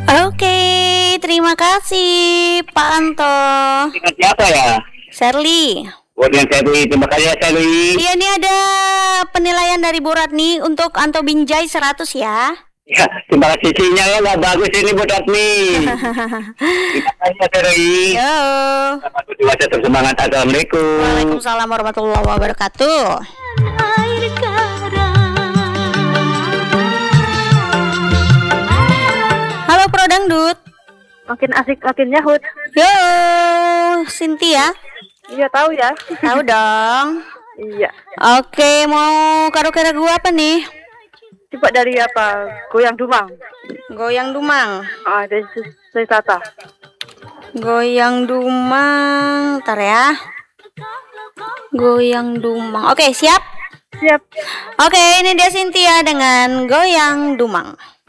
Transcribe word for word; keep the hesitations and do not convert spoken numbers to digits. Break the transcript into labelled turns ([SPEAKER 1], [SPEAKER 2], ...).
[SPEAKER 1] Oke, terima kasih Pak Anto.
[SPEAKER 2] Dengan siapa ya?
[SPEAKER 1] Shirley.
[SPEAKER 2] Oh, dengan Shirley. Terima kasih ya, Shirley.
[SPEAKER 1] Iya, ini ada penilaian dari Bu Ratni untuk Anto Binjai seratus ya.
[SPEAKER 2] Ya, terima kasih sinyalnya nggak bagus ini Bu Ratni. Terima kasih ya, Shirley.
[SPEAKER 1] Yo.
[SPEAKER 2] Selamat berpuasa tersemangat. Assalamualaikum.
[SPEAKER 1] Waalaikumsalam warahmatullahi wabarakatuh. Halo Pro Dangdut.
[SPEAKER 3] Makin asik makin nyahut.
[SPEAKER 1] Yo, Cynthia.
[SPEAKER 3] Iya tahu ya.
[SPEAKER 1] Tahu dong.
[SPEAKER 3] Iya.
[SPEAKER 1] Oke, mau karaoke lagu apa nih?
[SPEAKER 3] Coba dari apa? Goyang Dumang.
[SPEAKER 1] Goyang Dumang.
[SPEAKER 3] Ah, dari dari Tata.
[SPEAKER 1] Goyang Dumang. Ntar ya. Goyang Dumang. Oke, siap?
[SPEAKER 3] Siap.
[SPEAKER 1] Oke, ini dia Cynthia dengan Goyang Dumang.